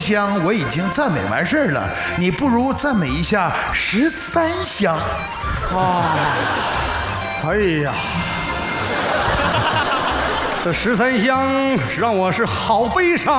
香我已经赞美完事儿了，你不如赞美一下13香。 哎呀，这13香让我是好悲伤。